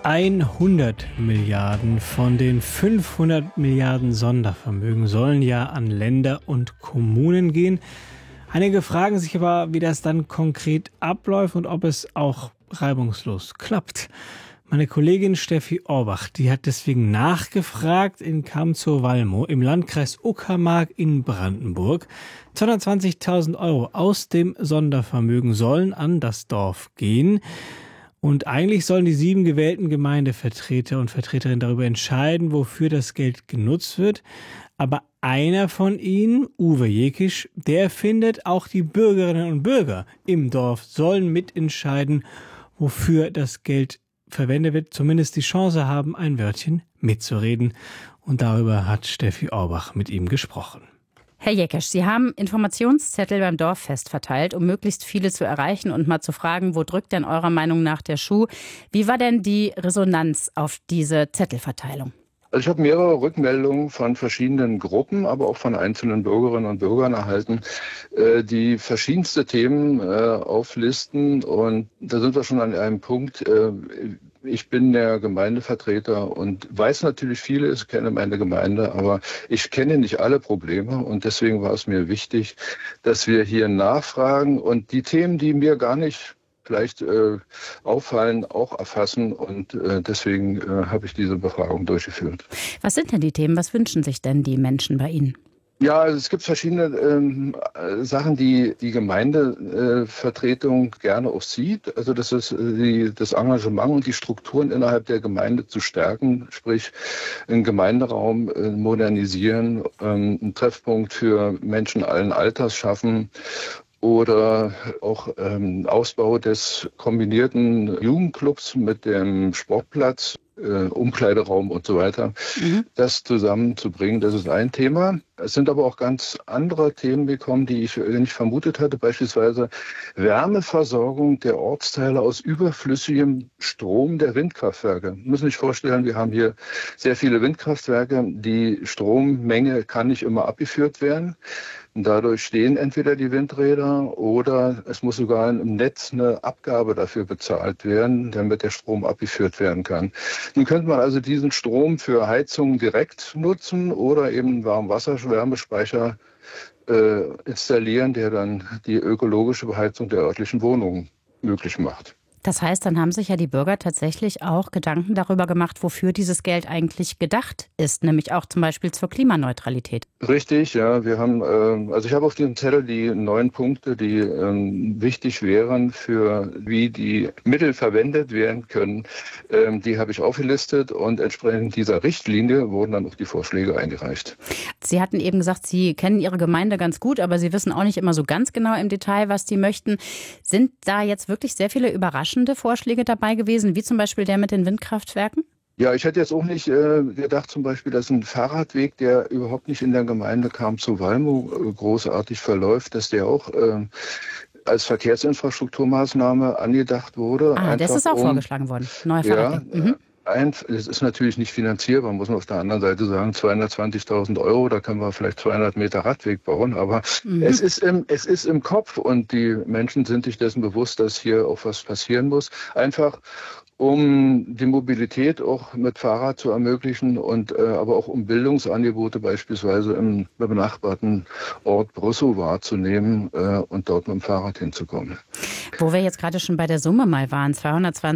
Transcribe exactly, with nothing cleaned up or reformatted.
hundert Milliarden von den fünfhundert Milliarden Sondervermögen sollen ja an Länder und Kommunen gehen. Einige fragen sich aber, wie das dann konkret abläuft und ob es auch reibungslos klappt. Meine Kollegin Steffi Orbach, die hat deswegen nachgefragt in Kamzow-Walmow im Landkreis Uckermark in Brandenburg. zweihundertzwanzigtausend Euro aus dem Sondervermögen sollen an das Dorf gehen. Und eigentlich sollen die sieben gewählten Gemeindevertreter und Vertreterinnen darüber entscheiden, wofür das Geld genutzt wird. Aber einer von ihnen, Uwe Jekisch, der findet, auch die Bürgerinnen und Bürger im Dorf sollen mitentscheiden, wofür das Geld verwendet wird, zumindest die Chance haben, ein Wörtchen mitzureden. Und darüber hat Steffi Orbach mit ihm gesprochen. Herr Jekisch, Sie haben Informationszettel beim Dorffest verteilt, um möglichst viele zu erreichen und mal zu fragen, wo drückt denn eurer Meinung nach der Schuh? Wie war denn die Resonanz auf diese Zettelverteilung? Also ich habe mehrere Rückmeldungen von verschiedenen Gruppen, aber auch von einzelnen Bürgerinnen und Bürgern erhalten, die verschiedenste Themen auflisten. Und da sind wir schon an einem Punkt. Ich bin der Gemeindevertreter und weiß natürlich vieles, kenne meine Gemeinde, aber ich kenne nicht alle Probleme. Und deswegen war es mir wichtig, dass wir hier nachfragen und die Themen, die mir gar nicht vielleicht äh, auffallen, auch erfassen. Und äh, deswegen äh, habe ich diese Befragung durchgeführt. Was sind denn die Themen? Was wünschen sich denn die Menschen bei Ihnen? Ja, also es gibt verschiedene ähm, Sachen, die die Gemeindevertretung äh, gerne auch sieht. Also das ist äh, die, das Engagement und die Strukturen innerhalb der Gemeinde zu stärken, sprich einen Gemeinderaum äh, modernisieren, ähm, einen Treffpunkt für Menschen allen Alters schaffen. Oder auch ähm, Ausbau des kombinierten Jugendclubs mit dem Sportplatz, äh, Umkleideraum und so weiter. Mhm. Das zusammenzubringen, das ist ein Thema. Es sind aber auch ganz andere Themen gekommen, die ich nicht vermutet hatte. Beispielsweise Wärmeversorgung der Ortsteile aus überflüssigem Strom der Windkraftwerke. Sie müssen sich vorstellen, wir haben hier sehr viele Windkraftwerke. Die Strommenge kann nicht immer abgeführt werden. Dadurch stehen entweder die Windräder oder es muss sogar im Netz eine Abgabe dafür bezahlt werden, damit der Strom abgeführt werden kann. Nun könnte man also diesen Strom für Heizung direkt nutzen oder eben Warmwasserwärmespeicher äh, installieren, der dann die ökologische Beheizung der örtlichen Wohnungen möglich macht. Das heißt, dann haben sich ja die Bürger tatsächlich auch Gedanken darüber gemacht, wofür dieses Geld eigentlich gedacht ist, nämlich auch zum Beispiel zur Klimaneutralität. Richtig, ja. Wir haben, äh, also ich habe auf diesem Zettel die neun Punkte, die ähm, wichtig wären für wie die Mittel verwendet werden können. Ähm, die habe ich aufgelistet und entsprechend dieser Richtlinie wurden dann auch die Vorschläge eingereicht. Sie hatten eben gesagt, Sie kennen Ihre Gemeinde ganz gut, aber Sie wissen auch nicht immer so ganz genau im Detail, was die möchten. Sind da jetzt wirklich sehr viele Überraschungen Vorschläge dabei gewesen, wie zum Beispiel der mit den Windkraftwerken? Ja, ich hätte jetzt auch nicht äh, gedacht, zum Beispiel, dass ein Fahrradweg, der überhaupt nicht in der Gemeinde Kamzow-Walmow äh, großartig verläuft, dass der auch äh, als Verkehrsinfrastrukturmaßnahme angedacht wurde. Ah, das ist auch um, vorgeschlagen worden. Neuer Fahrradweg. Ja, mhm. Es ist natürlich nicht finanzierbar, muss man auf der anderen Seite sagen, zweihundertzwanzigtausend Euro, da können wir vielleicht zweihundert Meter Radweg bauen, aber mhm. es ist im, es ist im Kopf und die Menschen sind sich dessen bewusst, dass hier auch was passieren muss. Einfach um die Mobilität auch mit Fahrrad zu ermöglichen und äh, aber auch um Bildungsangebote beispielsweise im benachbarten Ort Brüssow wahrzunehmen äh, und dort mit dem Fahrrad hinzukommen. Wo wir jetzt gerade schon bei der Summe mal waren, zweihundertzwanzig